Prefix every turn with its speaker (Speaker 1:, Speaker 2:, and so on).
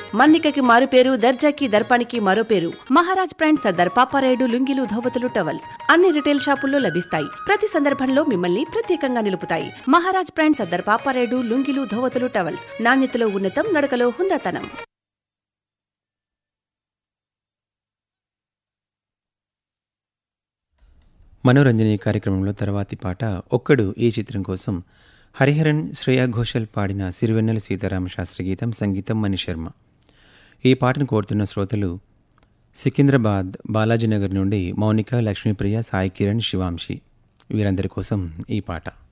Speaker 1: మన్నికకి మారు పేరు, దర్జాకి దర్పానికి మరో పేరు. మహారాజ్ బ్రాండ్ సర్దార్ పాపారాయుడు లుంగీలు, ధోవతులు, టవల్స్ అన్ని రిటైల్ షాపుల్లో లభిస్తాయి. ప్రతి సందర్భంలో మిమ్మల్ని ప్రత్యేకంగా నిలుపుతాయి. మహారాజ్ బ్రాండ్ సర్దార్ పాపారాయుడు లుంగీలు, ధోవతులు, టవల్స్ నాణ్యతలో ఉన్నతం, నడకలో హుందాతనం.
Speaker 2: మనోరంజని కార్యక్రమంలో తర్వాతి పాట ఒక్కడు ఈ చిత్రం కోసం హరిహరన్, శ్రేయా ఘోషల్ పాడిన సిరివెన్నెల సీతారామ శాస్త్రి గీతం, సంగీతం మణిశర్మ. ఈ పాటను కోరుతున్న శ్రోతలు సికింద్రాబాద్, బాలాజీనగర్ నుండి మౌనిక, లక్ష్మీప్రియ, సాయి కిరణ్, శివాంశి. వీరందరి కోసం ఈ పాట.